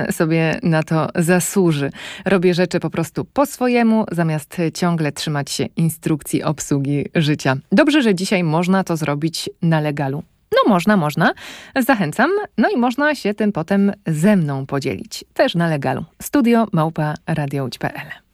sobie na to zasłuży. Robię rzeczy po prostu po swojemu, zamiast ciągle trzymać się instrukcji obsługi życia. Dobrze, że dzisiaj można to zrobić na legalu. No można. Zachęcam. No i można się tym potem ze mną podzielić. Też na legalu. Studio@radiołódź.pl